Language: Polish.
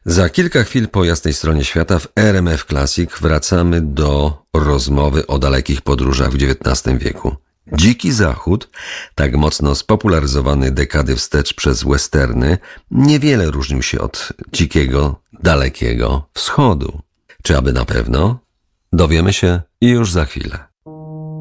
Za kilka chwil po jasnej stronie świata w RMF Classic wracamy do rozmowy o dalekich podróżach w XIX wieku. Dziki Zachód, tak mocno spopularyzowany dekady wstecz przez westerny, niewiele różnił się od dzikiego, dalekiego wschodu. Czy aby na pewno? Dowiemy się już za chwilę.